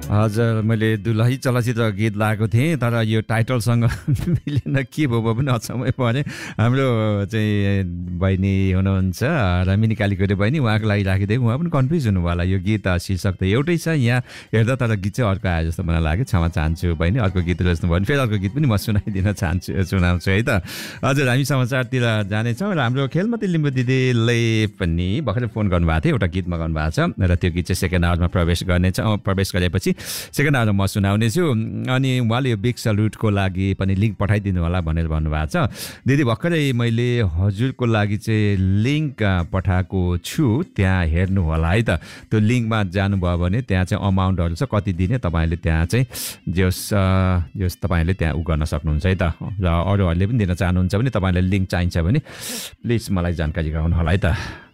हजुर मैले दुलही चलचित्र गीत लगाएको थिएँ तर यो टाइटलसँग मिलेन के भयो पनि अचम्मै परेँ हाम्रो चाहिँ बहिनी हुनुहुन्छ रमिनी कालीकोटे बहिनी उहाँको लागि राखिदिएको उहाँ पनि कन्फ्युज हुनुभयो होला यो गीत शीर्षक त एउटै छ यहाँ हेर्दा तर गीत चाहिँ अर्को आयो जस्तो मलाई लाग्यो क्षमा चाहन्छु बहिनी अर्को गीत रोज्नु भयो भने फेरि अर्को गीत पनि म सुनाइदिन सुनाउँछु है त हजुर हामी समाचारतिर जानेछौँ र हाम्रो खेलमती लिम्बू दिदीले पनि भर्खरै फोन गर्नुभएको थियो एउटा गीत मगाउनु भएको छ र त्यो गीत चाहिँ सेकेन्ड आवरमा प्रवेश गरेपछि सेकेन्ड आवरमा म सुनाउने छु अनि उहाँले यो बिग सल्युटको लागि पनि लिङ्क पठाइदिनु होला भनेर भन्नुभएको छ दिदी भर्खरै मैले हजुरको लागि चाहिँ लिङ्क पठाएको छु त्यहाँ हेर्नु होला है त त्यो लिङ्कमा जानुभयो भने त्यहाँ चाहिँ अमाउन्टहरू छ कति दिने तपाईँले त्यहाँ चाहिँ जस तपाईँले त्यहाँ उ गर्न सक्नुहुन्छ है त र अरूहरूले पनि दिन चाहनुहुन्छ भने तपाईँलाई लिङ्क चाहिन्छ भने प्लिज मलाई जानकारी गराउनु होला है त